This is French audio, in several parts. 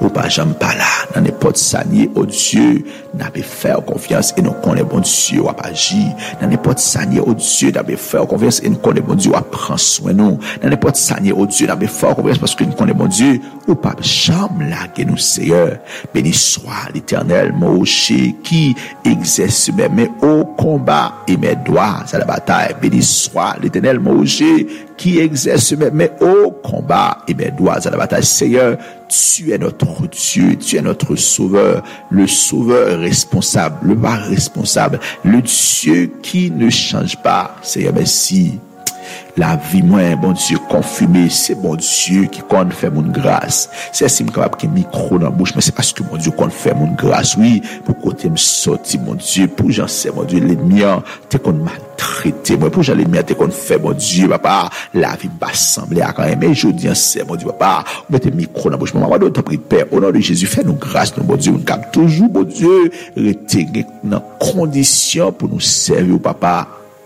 ou pas jamais pas là dans n'importe sanier oh Dieu n'a pas faire confiance et nous connaît bon Dieu à agir dans n'importe sanier oh Dieu n'a pas faire confiance et nous connaît bon Dieu à prendre soin nous dans n'importe sanier oh Dieu n'a pas faire confiance parce que nous connaît bon Dieu ou pas jamais là nous Seigneur béni soit l'Éternel mon rocher qui exerce mes mains au combat et mes doigts à la bataille béni soit l'Éternel mon rocher qui exerce mes mains au combat et mes doigts à la bataille Seigneur tu es notre Dieu, tu es notre sauveur, le sauveur responsable, le pas responsable, le Dieu qui ne change pas. Seigneur, merci. La vie, moi, bon Dieu, confirmé, c'est bon Dieu qui compte faire mon grâce. C'est si capable que micro dans la bouche, mais c'est parce que mon Dieu compte faire mon grâce, oui, pour côté me sortir, mon Dieu, pour j'en sais, mon Dieu, l'ennemi, t'es qu'on maltraité, moi, pour j'en l'ennemi, t'es qu'on fait, mon Dieu, papa, la vie va sembler à quand même, mais je dis, c'est, mon Dieu, papa, mettez micro dans la bouche, maman, d'autres prie, Père, au nom de Jésus, fais-nous grâce, mon Dieu, nous capte toujours, mon Dieu, rester dans condition pour nous servir, papa,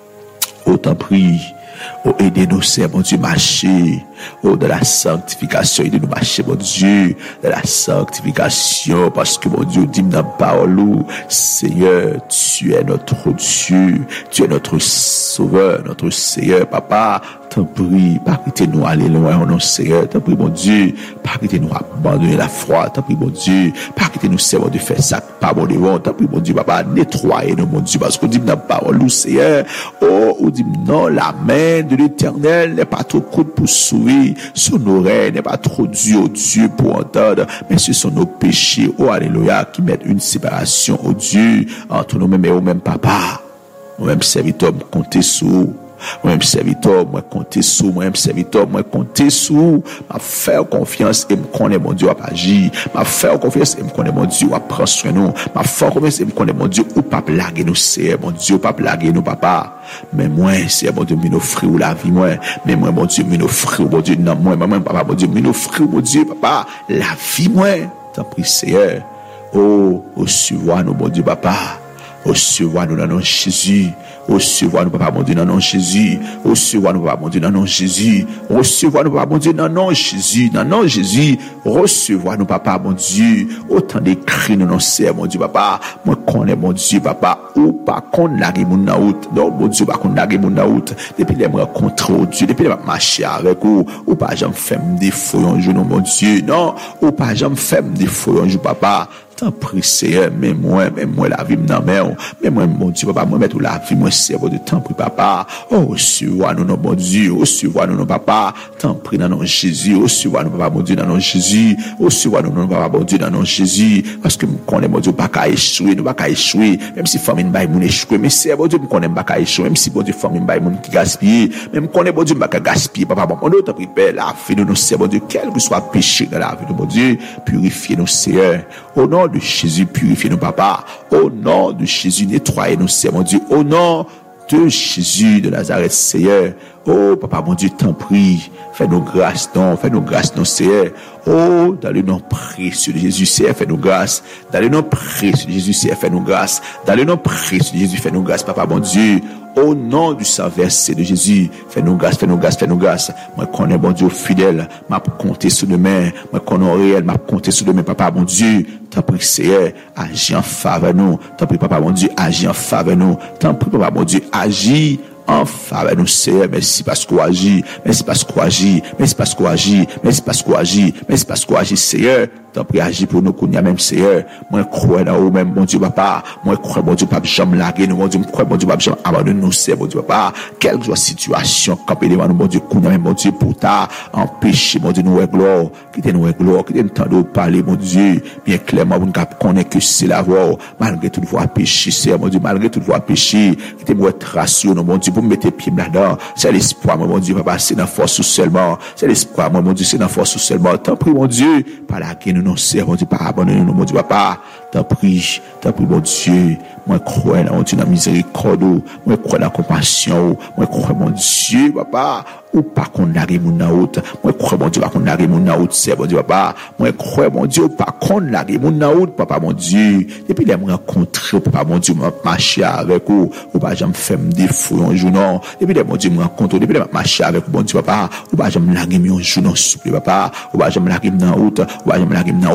autant prie. Oh, aidez-nous, Seigneur, mon Dieu, marcher. Oh, de la sanctification, aidez-nous marcher, mon Dieu, de la sanctification, parce que, mon Dieu, dit dans la parole, Seigneur, tu es notre Dieu, tu es notre Sauveur, notre Seigneur, Papa, t'en prie, pas quitter nous aller loin, oh non, Seigneur, t'en prie, mon Dieu, pas quitter nous abandonner la foi, t'en prie, mon Dieu, pas quitter nous, Seigneur, de faire ça, pas bon devant, t'en prie, mon Dieu, Papa, nettoyer nous, mon Dieu, parce qu'on dit dans la parole, Seigneur, oh, on dit non, la main de l'Éternel n'est pas trop courte pour sauver, son oreille n'est pas trop dure, oh Dieu, pour entendre, mais ce sont nos péchés, oh, alléluia, qui mettent une séparation, oh Dieu, entre nous-mêmes et nous-mêmes, Papa, nous-mêmes serviteurs, comptez sur moi-même serviteur, moi compter sur moi-même serviteur, moi compter sur m'a faire confiance et me connaît mon Dieu à agir, m'a faire confiance et me connaît mon Dieu à prendre soin nous, m'a faire confiance et me connaît mon Dieu ou pas blaguer nous c'est mon Dieu pas blaguer nous papa, mais moi c'est mon Dieu nous offrir la vie moi, mais moi mon Dieu nous offrir mon Dieu non moi papa mon Dieu nous offrir mon Dieu papa la vie moi, t'en prie Seigneur. Oh, recevoir nous mon Dieu papa, recevoir nous dans nom Jésus. Recevoir nous, papa, mon Dieu, dans le nom de Jésus. Recevoir nous, papa, mon Dieu, dans le nom de Jésus. Recevoir nous, papa, mon Dieu, dans le nom de Jésus. Dans le nom de Jésus. Recevoir nous, papa, mon Dieu. Autant d'écrits nous, non, c'est, mon Dieu, papa. Moi, connais, mon Dieu, papa. Ou pas qu'on l'arrive, mon out. Non, mon Dieu, pas qu'on l'arrive, mon out. Depuis les me rencontrer, oh Dieu. Depuis les me marcher avec vous. Ou pas, j'en fais des fouilles un jour, non, mon Dieu. Non. Ou pas, j'en fais des fouilles un jour, papa. T'en prie, Seigneur, mais moi, la vie m'en met, mais moi, mon Dieu, papa, moi, mettre la vie, moi, servant de t'en prie, papa. Oh, recevoir nous, non, mon Dieu, recevoir nous, non, papa. T'en prie, dans nom Jésus, recevoir nous, papa, mon Dieu, dans nom Jésus, recevoir nous, non, papa, mon Dieu, dans nom Jésus, parce que, nous connaissons, mon Dieu, pas qu'à échouer, nous, pas qu'à échouer, même si famine, bah, mon échouer, mais c'est, mon Dieu, nous connaissons, pas qu'à échouer, même si, mon Dieu, famine, bah, mon qui gaspille, même connaissons, mon Dieu, pas qu'à gaspiller, papa, mon Dieu, t'en prie, Père, la vie, nous, c'est, mon Dieu, quel que soit péché dans la vie, mon Dieu, purifiez-nous, Seigneur, au nom de Jésus, purifiez-nous, papa. Au nom de Jésus, nettoyez-nous, c'est mon Dieu. Au nom de Jésus de Nazareth, Seigneur. Oh, papa, mon Dieu, t'en prie. Fais-nous grâce, non. Fais-nous grâce, non, Seigneur. Oh, dans le nom précieux de Jésus, Seigneur, fais-nous grâce. Dans le nom précieux de Jésus, Seigneur, fais-nous grâce. Dans le nom précieux de Jésus, fais-nous grâce, papa, mon Dieu. Au nom du sang versé de Jésus, fais-nous grâce, fais-nous grâce, fais-nous grâce. Moi, connais, bon Dieu, fidèle, m'a compté sur demain. Moi, connais réel, m'a compté sur demain, papa, mon Dieu. T'en prie, Seigneur, agis en faveur nous. T'en prie, papa, mon Dieu, agis en faveur nous. T'en prie, papa, mon Dieu, agis en faveur nous, Seigneur. Merci parce qu'on agit. Merci parce qu'on agit. Merci parce qu'on agit. Merci parce qu'on agit. Merci parce qu'on agit, Seigneur. T'en prie, agis pour nous, qu'on y a même, Seigneur. Moi, crois dans vous même, mon Dieu, papa. Moi, crois, mon Dieu, papa, jamais larguer nous, mon Dieu, crois, mon Dieu, papa, jamais abandonner nous, Seigneur, mon Dieu, papa. Quelle que soit la situation, campé devant nous, mon Dieu, qu'on y a même, mon Dieu, pour ta empêcher, mon Dieu, nous, gloire. Quittez nous, gloire. Quittez nous, temps de parler, mon Dieu. Bien clairement, vous ne connaissez que c'est la voix. Malgré toute voix péché, Seigneur, mon Dieu, malgré toute voix péché. Quittez moi être rationnel, mon Dieu, pour me mettre pied là-dedans. C'est l'espoir, mon Dieu, papa, c'est dans force seulement. C'est l'espoir, mon Dieu, c'est dans force seulement. T'en prie, mon Dieu, par la guerre, nous, non, Seigneur, mon Dieu, par abandonner nous, mon Dieu, papa. T'en prie, mon Dieu. Moi, crois dans la miséricorde. Moi, crois dans la compassion. Moi, crois, mon Dieu, papa. Ou pas qu'on arrive mon out. Moi, crois, mon Dieu, pas qu'on arrive mon out, c'est, mon Dieu, papa. Moi, crois, mon Dieu, pas qu'on arrive mon out, papa, mon Dieu. Depuis les me rencontrer, papa, mon Dieu, m'a marché avec vous. Ou pas, j'aime faire des fous un jour, non. Depuis les, mon Dieu, me rencontrer, depuis les m'a marché avec vous, mon Dieu, papa. Ou pas, j'aime larguer un jour, non, souple, papa. Ou pas, j'aime larguer mon out. Ou pas, j'aime larguer mon out.